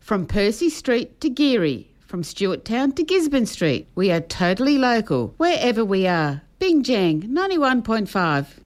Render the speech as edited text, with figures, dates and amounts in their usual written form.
From Percy Street to Geary, from Stewarttown to Gisborne Street, we are totally local, wherever we are. Binjang 91.5.